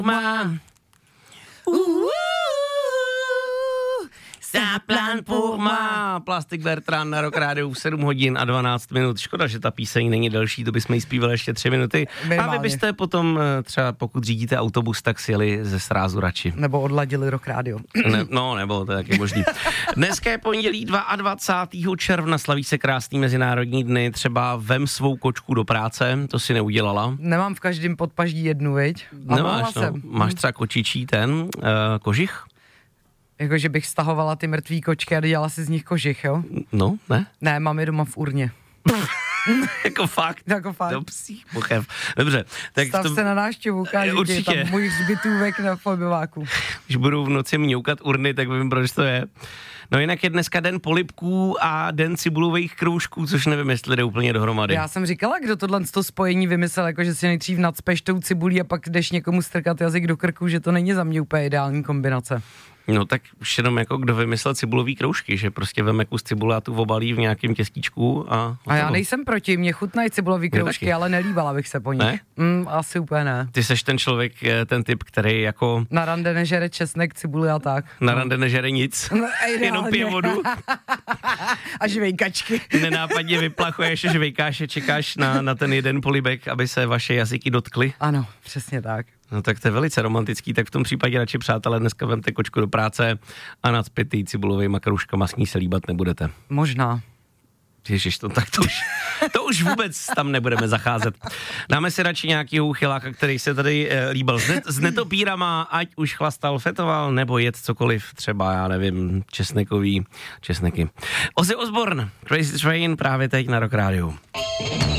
Má. Saplan pour moi. Plastik Bertrand na Rock Rádiu v 7 hodin a 12 minut. Škoda, že ta píseň není delší, to bychom jí zpívali ještě 3 minuty. Minimálně. A vy byste potom třeba, pokud řídíte autobus, tak si jeli ze srázu radši. Nebo odladili Rock Rádio. Nebo to je taky možný. Dneska je pondělí 22. června, slaví se krásný mezinárodní dny. Třeba vem svou kočku do práce, to si neudělala. Nemám v každém podpaždí jednu, viď? Nemáš, no. Máš třeba kočičí kožich? Jako, že bych stahovala ty mrtvý kočky a dělala si z nich kožich, jo? No, ne? Ne, mám je doma v urně. Jako fakt? Jako fakt. Pochev. Dobře. Tak stav se na návštěvu, ukážu ti tam můj zbytůvek na fobiváku. Když budu v noci mňoukat urny, tak vím, proč to je. No jinak je dneska den polibků a den cibulových kroužků, což nevím, jestli jde úplně dohromady. Já jsem říkala, kdo tohle spojení vymyslel, jako že si nejdřív nacpeš tou cibulí a pak jdeš někomu strkat jazyk do krku, že to není za mě úplně ideální kombinace. No tak už jenom jako kdo vymyslel cibulový kroužky, že prostě veme kus cibule a tu obalí v nějakém těstíčku a já nejsem proti, mě chutnají cibulový kroužky, ale nelíbala bych se po nich. Ne? Asi úplně ne. Ty seš ten člověk, ten typ, který jako... Na rande nežere česnek, cibuli a tak. Na rande nežere nic, jenom pije vodu. A žvejkačky. Nenápadně vyplachuješ, žvejkáš a čekáš na ten jeden polibek, aby se vaše jazyky dotkly. Ano, přesně tak. No tak to je velice romantický, tak v tom případě radši, přátelé, dneska vemte kočku do práce a nacpětý cibulovejma kroužkama s ní se líbat nebudete. Možná. Ježiš, to už vůbec tam nebudeme zacházet. Dáme si radši nějakýho uchyláka, který se tady líbil s netopírama, ať už chlastal, fetoval, nebo jet cokoliv, třeba, já nevím, česneky. Ozzy Osbourne, Crazy Train, právě teď na Rock Rádiu.